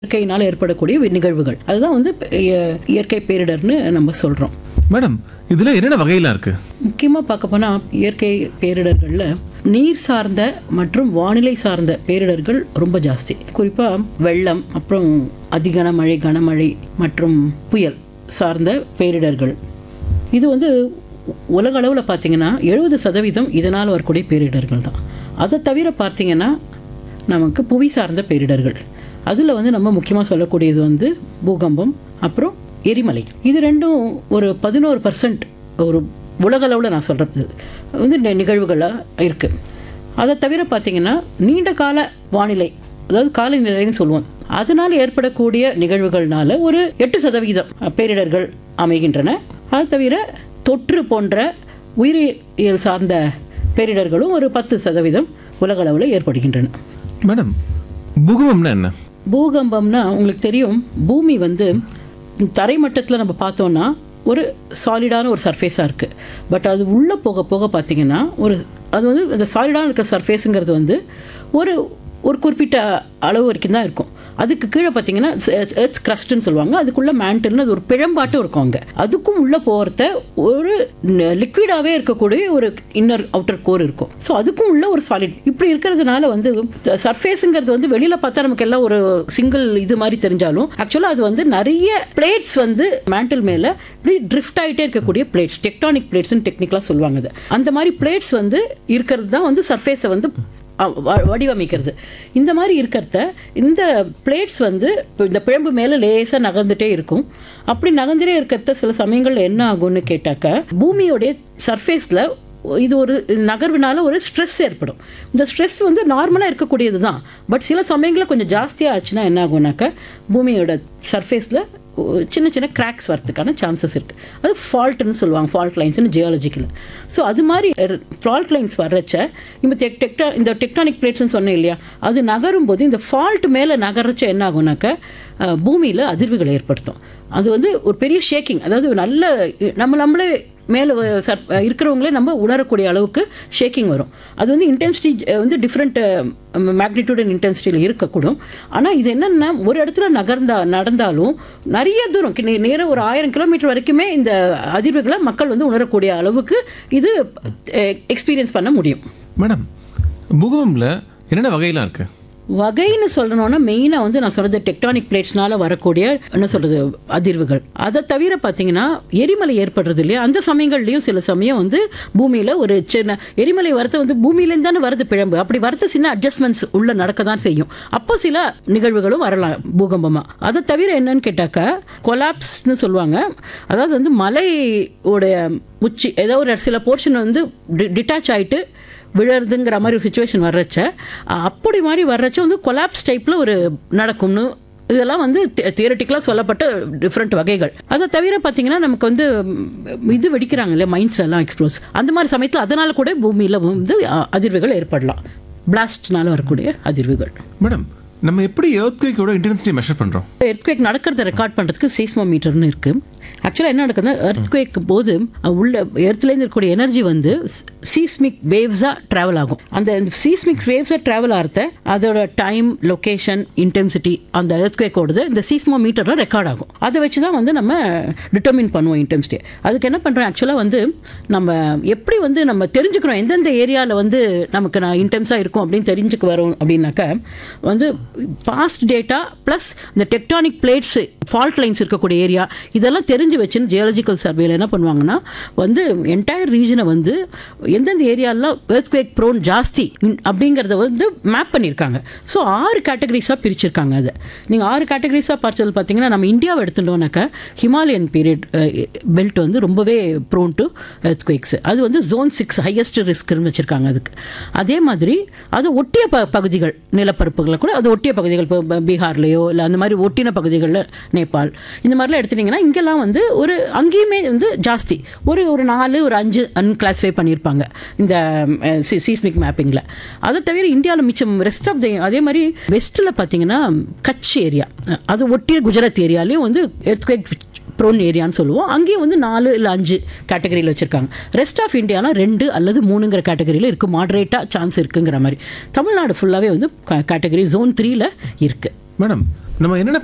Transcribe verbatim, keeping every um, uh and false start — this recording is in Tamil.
இயற்கையினால் ஏற்படக்கூடிய நிகழ்வுகள். அதுதான் வந்து இய- இயற்கை பேரிடர்னு நம்ம சொல்கிறோம். மேடம், இதில் என்னென்ன வகையெல்லாம் இருக்குது? முக்கியமாக பார்க்க போனால் இயற்கை பேரிடர்களில் நீர் சார்ந்த மற்றும் வானிலை சார்ந்த பேரிடர்கள் ரொம்ப ஜாஸ்தி. குறிப்பாக வெள்ளம், அப்புறம் அதிகன மழை, கனமழை மற்றும் புயல் சார்ந்த பேரிடர்கள். இது வந்து உலக அளவில் பார்த்தீங்கன்னா எழுபது சதவீதம் இதனால் வரக்கூடிய பேரிடர்கள் தான். அதை தவிர பார்த்தீங்கன்னா நமக்கு புவி சார்ந்த பேரிடர்கள், அதில் வந்து நம்ம முக்கியமாக சொல்லக்கூடியது வந்து பூகம்பம், அப்புறம் எரிமலை. இது ரெண்டும் ஒரு பதினோரு பர்சன்ட் ஒரு உலக அளவில் நான் சொல்கிறது வந்து நி- நிகழ்வுகளாக இருக்குது. அதை தவிர பார்த்தீங்கன்னா நீண்ட கால வானிலை, அதாவது காலநிலைன்னு சொல்லுவோம், அதனால் ஏற்படக்கூடிய நிகழ்வுகள்னால ஒரு எட்டு சதவிகிதம் பேரிடர்கள் அமைகின்றன. அது தவிர தொற்று போன்ற உயிரியல் சார்ந்த பேரிடர்களும் ஒரு பத்து சதவீதம் உலக அளவில் ஏற்படுகின்றன. மேடம், பூகம்பம்னா என்ன? பூகம்பம்னா உங்களுக்கு தெரியும், பூமி வந்து தரைமட்டத்தில் நம்ம பார்த்தோன்னா ஒரு சாலிடான ஒரு சர்ஃபேஸாக இருக்குது. பட் அது உள்ளே போக போக பார்த்தீங்கன்னா ஒரு அது வந்து அந்த சாலிடான இருக்கிற சர்ஃபேஸுங்கிறது வந்து ஒரு ஒரு குறிப்பிட்ட அளவு வரைக்கும் தான் இருக்கும். அதுக்கு கீழே பார்த்தீங்கன்னா எர்த்ஸ் கிரஸ்ட்னு சொல்லுவாங்க. அதுக்குள்ளே மேண்டில்னு அது ஒரு பிழம்பாட்டும் இருக்கும். அங்கே அதுக்கும் உள்ளே போகிறத ஒரு லிக்விடாகவே இருக்கக்கூடிய ஒரு இன்னர் அவுட்டர் கோர் இருக்கும். ஸோ அதுக்கும் உள்ள ஒரு சாலிட் இப்படி இருக்கிறதுனால வந்து சர்ஃபேஸுங்கிறது வந்து வெளியில் பார்த்தா நமக்கு எல்லாம் ஒரு சிங்கிள் இது மாதிரி தெரிஞ்சாலும் ஆக்சுவலாக அது வந்து நிறைய பிளேட்ஸ் வந்து மேண்டில் மேலே இப்படி ட்ரிஃப்ட் ஆகிட்டே இருக்கக்கூடிய பிளேட்ஸ், டெக்டானிக் பிளேட்ஸ்னு டெக்னிக்கலாக சொல்லுவாங்க. அது அந்த மாதிரி பிளேட்ஸ் வந்து இருக்கிறது தான் வந்து சர்ஃபேஸை வந்து அ- வ- வடிவமைக்கிறது. இந்த மாதிரி இருக்கிறத இந்த பிளேட்ஸ் வந்து இப்போ இந்த பிழம்பு மேலே லேசாக நகர்ந்துட்டே இருக்கும். அப்படி நகர்ந்துட்டே இருக்கிறத சில சமயங்களில் என்ன ஆகும்னு கேட்டாக்க, பூமியோடைய சர்ஃபேஸில் இது ஒரு நகர்வினால ஒரு ஸ்ட்ரெஸ் ஏற்படும். இந்த ஸ்ட்ரெஸ் வந்து நார்மலாக இருக்கக்கூடியது தான். பட் சில சமயங்களில் கொஞ்சம் ஜாஸ்தியாக ஆச்சுன்னா என்ன ஆகும்னாக்க, பூமியோட சர்ஃபேஸில் சின்ன சின்ன கிராக்ஸ் வரதுக்கான சான்சஸ் இருக்குது. அது ஃபால்ட்டுன்னு சொல்லுவாங்க, ஃபால்ட் லைன்ஸ்னு ஜியாலஜிக்கல். ஸோ அது மாதிரி ஃபால்ட் லைன்ஸ் வர்றச்ச இப்போ டெக் டெக்டா இந்த டெக்டானிக் பிளேட்ஸ்னு சொன்னேன் இல்லையா, அது நகரும் போது இந்த ஃபால்ட் மேலே நகர்றச்ச என்ன ஆகும்னாக்க பூமியில் அதிர்வுகளை ஏற்படுத்தும். அது வந்து ஒரு பெரிய ஷேக்கிங், அதாவது நல்ல நம்ம நம்மளே மேலே சர்ஃப் இருக்கிறவங்களே நம்ம உணரக்கூடிய அளவுக்கு ஷேக்கிங் வரும். அது வந்து இன்டென்சிட்டி வந்து டிஃப்ரெண்ட் மேக்னிடியூட் அண்ட் இன்டென்சிட்டியில் இருக்கக்கூடும். ஆனால் இது என்னென்னா ஒரு இடத்துல நகர்ந்தா நடந்தாலும் நிறைய தூரம் நேரம் ஒரு ஆயிரம் கிலோமீட்டர் வரைக்குமே இந்த அதிர்வுகளை மக்கள் வந்து உணரக்கூடிய அளவுக்கு இது எக்ஸ்பீரியன்ஸ் பண்ண முடியும். மேடம், பூகம்பம்ல என்னென்ன வகையெல்லாம் இருக்குது? வகைன்னு சொல்லணும்னா மெயினாக வந்து நான் சொல்கிறது டெக்டானிக் பிளேட்ஸ்னால வரக்கூடிய என்ன சொல்கிறது அதிர்வுகள். அதை தவிர பார்த்தீங்கன்னா எரிமலை ஏற்படுறது இல்லையா, அந்த சமயங்கள்லையும் சில சமயம் வந்து பூமியில் ஒரு சின்ன எரிமலை வரது வந்து பூமியிலேருந்து தானே வரது பிழம்பு, அப்படி வரது சின்ன அட்ஜஸ்ட்மெண்ட்ஸ் உள்ள நடக்க தான் செய்யும். அப்போ சில நிகழ்வுகளும் வரலாம் பூகம்பமாக. அதை தவிர என்னன்னு கேட்டாக்கா கொலாப்ஸ்னு சொல்லுவாங்க. அதாவது வந்து மலையோடைய உச்சி ஏதோ ஒரு சில போர்ஷன் வந்து டிட்டாச் ஆகிட்டு விழறதுங்கிற மாதிரி ஒரு சுச்சுவேஷன் வர்றச்ச, அப்படி மாதிரி வர்றச்ச வந்து கொலாப்ஸ் டைப்பில் ஒரு நடக்கும்னு இதெல்லாம் வந்து தியரட்டிக்கலாக சொல்லப்பட்ட டிஃப்ரெண்ட் வகைகள். அதை தவிர பார்த்தீங்கன்னா நமக்கு வந்து இது வெடிக்கிறாங்க இல்லையா, மைன்ஸ்லாம் எக்ஸ்ப்ளோஸ், அந்த மாதிரி சமயத்தில் அதனால் கூட பூமியில் வந்து அதிர்வுகள் ஏற்படலாம், பிளாஸ்ட்னால வரக்கூடிய அதிர்வுகள். மேடம், நம்ம எப்படி எர்த்குவேக்கோட இன்டென்சிட்டி மெஷர் பண்ணுறோம்? எர்த்குவேக் நடக்கிறத ரெக்கார்ட் பண்ணுறதுக்கு சீஸ்மோமீட்டர்னு இருக்குது. ஆக்சுவலாக என்ன நடக்குதுன்னா, எர்த்குவேக் போது உள்ள எர்த்லேருந்து இருக்கக்கூடிய எனர்ஜி வந்து சீஸ்மிக் வேவ்ஸாக ட்ராவல் ஆகும். அந்த சீஸ்மிக் வேவ்ஸாக ட்ராவல் ஆகிறத அதோட டைம், லொக்கேஷன், இன்டென்சிட்டி அந்த எர்த்குவேக்கோடது இந்த சீஸ்மோமீட்டரில் ரெக்கார்ட் ஆகும். அதை வச்சு தான் வந்து நம்ம டிட்டர்மின் பண்ணுவோம் இன்டென்சிட்டி. அதுக்கு என்ன பண்ணுறோம் ஆக்சுவலாக வந்து நம்ம எப்படி வந்து நம்ம தெரிஞ்சுக்கிறோம் எந்தெந்த ஏரியாவில் வந்து நமக்கு நான் இன்டென்ஸாக இருக்கும் அப்படின்னு தெரிஞ்சுக்க வரோம் அப்படின்னாக்கா வந்து பாஸ்ட் டேட்டா ப்ளஸ் இந்த டெக்டானிக் பிளேட்ஸ், ஃபால்ட் லைன்ஸ் இருக்கக்கூடிய ஏரியா இதெல்லாம் தெரிஞ்சு வச்சுன்னு ஜியாலஜிக்கல் சர்வேல என்ன பண்ணுவாங்கன்னா வந்து என்டையர் ரீஜனை வந்து எந்தெந்த ஏரியாலாம் எர்த்குவேக் ப்ரோன் ஜாஸ்தி அப்படிங்கிறத வந்து மேப் பண்ணியிருக்காங்க. ஸோ ஆறு கேட்டகரிஸாக பிரிச்சிருக்காங்க. அதை நீங்கள் ஆறு கேட்டகரிஸாக பார்த்தது பார்த்தீங்கன்னா, நம்ம இந்தியாவை எடுத்துட்டோம்னாக்கா ஹிமாலயன் பீரியட் பெல்ட் வந்து ரொம்பவே ப்ரோன் டு எர்த்குவேக்ஸ். அது வந்து ஜோன் சிக்ஸ் ஹையஸ்ட் ரிஸ்க்னு வச்சுருக்காங்க அதுக்கு. அதே மாதிரி அது ஒட்டிய ப பகுதிகள் நிலப்பரப்புகளை கூட அது ஒட்டிய பகுதிகள், இப்போ பீகார்லேயோ இல்லை அந்த மாதிரி ஒட்டின பகுதிகளில் நேபாள் இந்த மாதிரிலாம் எடுத்துட்டிங்கன்னா இங்கெல்லாம் வந்து ஒரு அங்கேயுமே வந்து ஜாஸ்தி ஒரு ஒரு நாலு ஒரு அஞ்சு அன்கிளாஸிஃபை பண்ணியிருப்பாங்க இந்த சீஸ்மிக் மேப்பிங்கில். அதை தவிர இந்தியாவில் மிச்சம் ரெஸ்ட் ஆஃப் த அதே மாதிரி வெஸ்ட்டில் பார்த்தீங்கன்னா கட்ச் ஏரியா, அது ஒட்டிய குஜராத் ஏரியாலையும் வந்து எர்த்குவேக் ப்ரோன் ஏரியான்னு சொல்லுவோம். அங்கேயும் வந்து நாலு இல்லை அஞ்சு கேட்டகரியில் வச்சுருக்காங்க. ரெஸ்ட் ஆஃப் இந்தியானா ரெண்டு அல்லது மூணுங்கிற கேட்டகரியில் இருக்குது, மாடரேட்டாக சான்ஸ் இருக்குங்கிற மாதிரி. தமிழ்நாடு ஃபுல்லாகவே வந்து கேட்டகரி ஜோன் த்ரீல இருக்குது. மேடம், நம்ம என்னென்ன